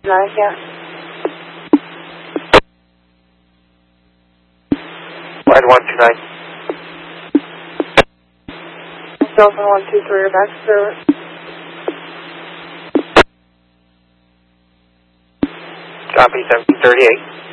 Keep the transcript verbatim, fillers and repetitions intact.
Nine, yeah. Line one two nine. Delta one two three, back to service. Copy, seventeen thirty-eight.